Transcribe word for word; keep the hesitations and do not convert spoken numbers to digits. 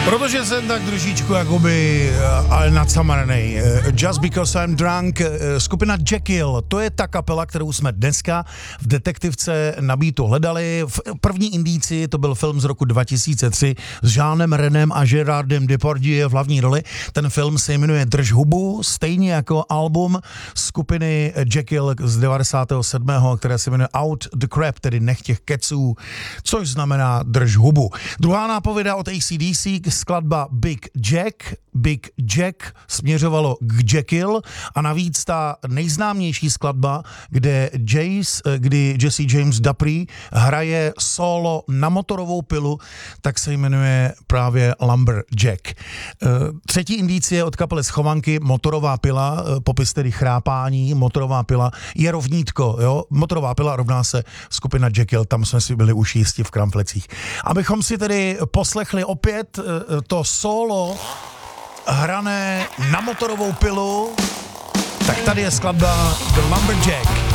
Protože jsem tak trošičku jakoby ale nadsamarenej. Just Because I'm Drunk, skupina Jekyll, to je ta kapela, kterou jsme dneska v Detektivce na Beatu hledali. V první indici to byl film z roku dva tisíce tři s Jeanem Renem a Gerardem Depardieu v hlavní roli. Ten film se jmenuje Drž hubu, stejně jako album skupiny Jekyll z devadesátého sedmého, které se jmenuje Out the Crap, tedy Nech těch keců, což znamená Drž hubu. Druhá nápověda od A C D C, skladba Big Jack. Big Jack směřovalo k Jekyll a navíc ta nejznámější skladba, kde, Jace, kdy Jesse James Dupree hraje solo na motorovou pilu, tak se jmenuje právě Lumberjack. Třetí indicie od kapely Schovanky, motorová pila, popis tedy chrápání, motorová pila je rovnítko, jo? Motorová pila rovná se skupina Jekyll, tam jsme si byli už jistí v kramflecích. Abychom si tedy poslechli opět to solo hrané na motorovou pilu, tak tady je skladba The Lumberjack.